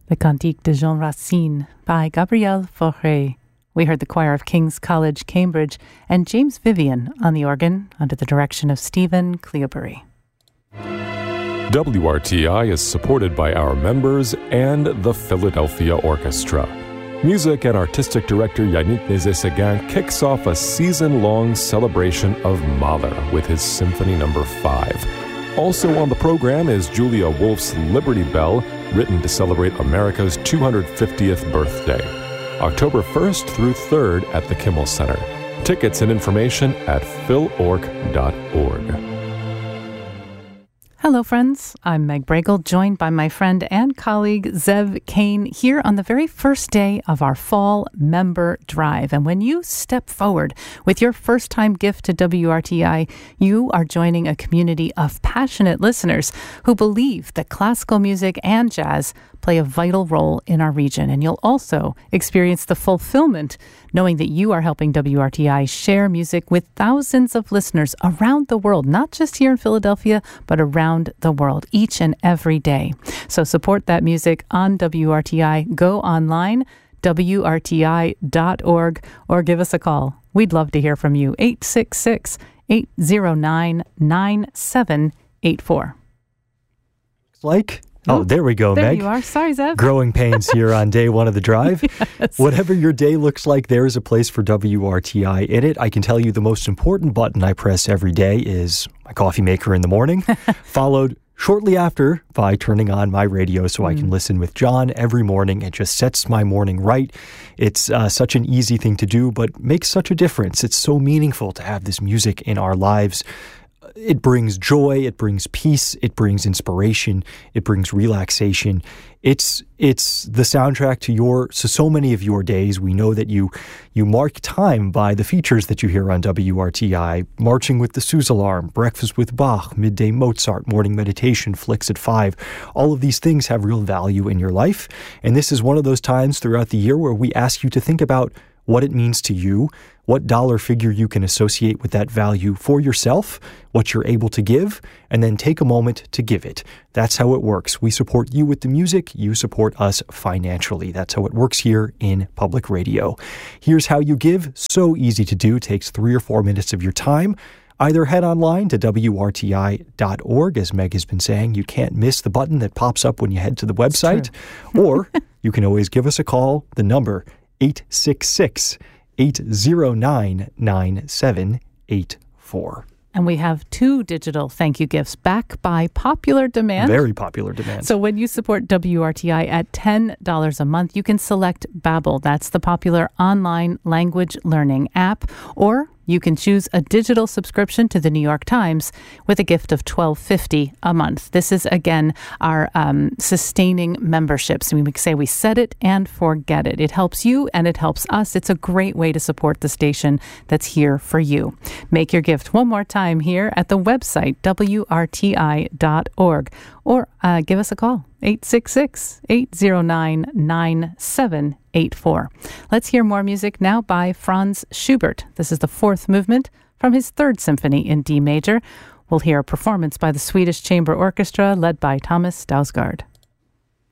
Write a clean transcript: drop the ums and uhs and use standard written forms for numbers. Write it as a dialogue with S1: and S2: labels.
S1: The Cantique de Jean Racine by Gabriel Fauré. We heard the choir of King's College, Cambridge, and James Vivian on the organ under the direction of Stephen Cleobury.
S2: WRTI is supported by our members and the Philadelphia Orchestra. Music and artistic director Yannick Nézet-Séguin kicks off a season-long celebration of Mahler with his Symphony No. 5. Also on the program is Julia Wolf's Liberty Bell, written to celebrate America's 250th birthday. October 1st through 3rd at the Kimmel Center. Tickets and information at philorg.org.
S1: Hello, friends. I'm Meg Bragle, joined by my friend and colleague Zev Kane here on the very first day of our fall member drive. And when you step forward with your first-time gift to WRTI, you are joining a community of passionate listeners who believe that classical music and jazz play a vital role in our region. And you'll also experience the fulfillment knowing that you are helping WRTI share music with thousands of listeners around the world, not just here in Philadelphia, but around the world each and every day. So support that music on WRTI. Go online, WRTI.org, or give us a call. We'd love to hear from you. 866-809-9784.
S3: There we go,
S1: there
S3: Meg.
S1: There you are. Sorry, Zev.
S3: Growing pains here on day one of the drive.
S1: Yes.
S3: Whatever your day looks like, there is a place for WRTI in it. I can tell you the most important button I press every day is my coffee maker in the morning, followed shortly after by turning on my radio so I can listen with John every morning. It just sets my morning right. It's such an easy thing to do, but makes such a difference. It's so meaningful to have this music in our lives. It brings joy, it brings peace, it brings inspiration, it brings relaxation. It's the soundtrack to so many of your days. We know that you mark time by the features that you hear on WRTI, Marching with the Suze Alarm, Breakfast with Bach, Midday Mozart, Morning Meditation, Flicks at 5. All of these things have real value in your life. And this is one of those times throughout the year where we ask you to think about what it means to you, what dollar figure you can associate with that value for yourself, what you're able to give, and then take a moment to give it. That's how it works. We support you with the music, you support us financially. That's how it works here in public radio. Here's how you give. So easy to do. Takes 3 or 4 minutes of your time. Either head online to WRTI.org, as Meg has been saying. You can't miss the button that pops up when you head to the website. Or you can always give us a call. The number 866-809-9784.
S1: And we have 2 digital thank you gifts back by popular demand.
S3: Very popular demand.
S1: So when you support WRTI at $10 a month, you can select Babbel. That's the popular online language learning app. Or you can choose a digital subscription to the New York Times with a gift of $12.50 a month. This is, again, our sustaining memberships. We say we set it and forget it. It helps you and it helps us. It's a great way to support the station that's here for you. Make your gift one more time here at the website, WRTI.org, or give us a call, 866-809-9784. Let's hear more music now by Franz Schubert. This is the 4th movement from his 3rd symphony in D major. We'll hear a performance by the Swedish Chamber Orchestra led by Thomas Dausgaard.